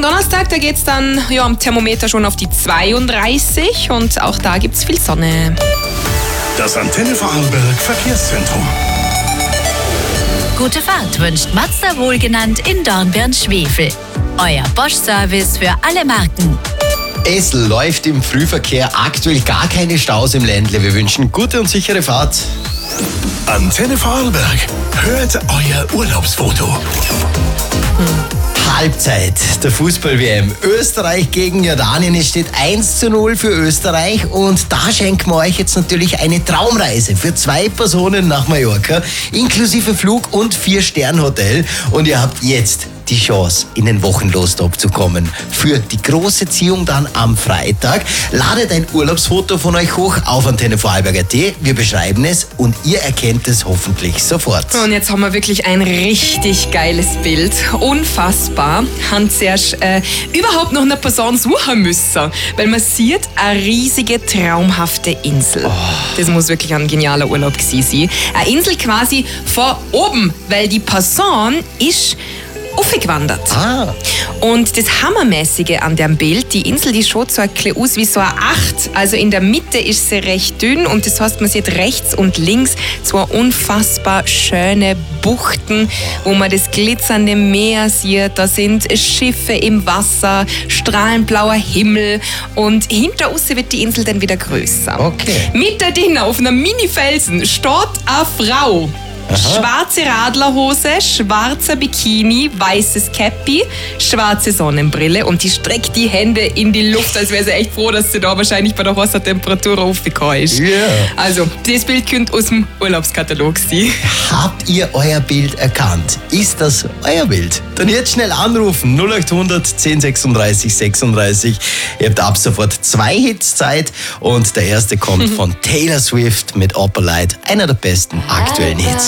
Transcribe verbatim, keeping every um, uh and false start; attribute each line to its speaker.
Speaker 1: Donnerstag, da geht's dann ja, am Thermometer schon auf die zweiunddreißig und auch da gibt's viel Sonne.
Speaker 2: Das Antenne Vorarlberg Verkehrszentrum.
Speaker 3: Gute Fahrt wünscht Mazda wohlgenannt in Dornbirn-Schwefel. Euer Bosch-Service für alle Marken.
Speaker 4: Es läuft im Frühverkehr aktuell gar keine Staus im Ländle. Wir wünschen gute und sichere Fahrt.
Speaker 2: Antenne Vorarlberg. Hört euer Urlaubsfoto.
Speaker 4: Halbzeit der Fußball-W M. Österreich gegen Jordanien. Es steht eins zu null für Österreich und da schenken wir euch jetzt natürlich eine Traumreise für zwei Personen nach Mallorca, inklusive Flug und Vier-Stern-Hotel. Und ihr habt jetzt die Chance, in den Wochenlostop zu kommen. Für die große Ziehung dann am Freitag. Ladet ein Urlaubsfoto von euch hoch auf Antenne Vorarlberg Punkt at. Wir beschreiben es und ihr erkennt es hoffentlich sofort.
Speaker 1: Und jetzt haben wir wirklich ein richtig geiles Bild. Unfassbar. Haben zuerst äh, überhaupt noch eine Person suchen müssen, weil man sieht eine riesige, traumhafte Insel. Oh. Das muss wirklich ein genialer Urlaub gewesen sein. Eine Insel quasi vor oben, weil die Person ist aufgewandert.
Speaker 4: Ah.
Speaker 1: Und das Hammermäßige an dem Bild, die Insel, die schaut so ein bisschen aus wie so eine Acht. Also in der Mitte ist sie recht dünn und das heißt, man sieht rechts und links zwei unfassbar schöne Buchten, wo man das glitzernde Meer sieht. Da sind Schiffe im Wasser, strahlend blauer Himmel und hinter uns wird die Insel dann wieder größer.
Speaker 4: Okay.
Speaker 1: Mittendrin auf einem Mini-Felsen steht eine Frau.
Speaker 4: Aha.
Speaker 1: Schwarze Radlerhose, schwarzer Bikini, weißes Käppi, schwarze Sonnenbrille und die streckt die Hände in die Luft, als wäre sie echt froh, dass sie da wahrscheinlich bei der Wassertemperatur aufgekommen ist.
Speaker 4: Yeah.
Speaker 1: Also, das Bild könnte aus dem Urlaubskatalog sein.
Speaker 4: Habt ihr euer Bild erkannt? Ist das euer Bild? Dann jetzt schnell anrufen. null acht hundert zehn sechsunddreißig sechsunddreißig. Ihr habt ab sofort zwei Hits Zeit und der erste kommt von Taylor Swift mit Opalite, einer der besten aktuellen Hits.